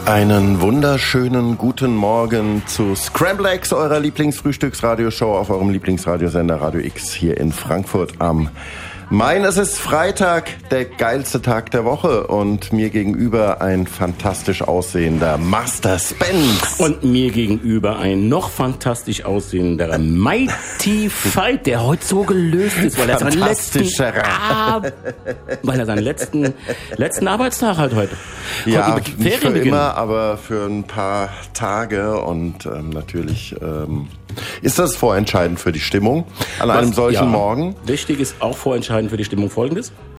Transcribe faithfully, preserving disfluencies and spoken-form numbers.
Einen wunderschönen guten Morgen zu Scramble Eggs, eurer Lieblingsfrühstücksradioshow auf eurem Lieblingsradiosender Radio X hier in Frankfurt am Main. Es ist Freitag, der geilste Tag der Woche, und mir gegenüber ein fantastisch aussehender Master Spence. Und mir gegenüber ein noch fantastisch aussehender Mighty Fight, der heute so gelöst ist, weil er seinen letzten, ah, weil er seinen letzten, letzten Arbeitstag hat heute. Ja, heute nicht für immer, aber für ein paar Tage, und ähm, natürlich ähm, ist das vorentscheidend für die Stimmung an Was, einem solchen ja, Morgen. Wichtig ist auch vorentscheidend für die Stimmung Folgendes.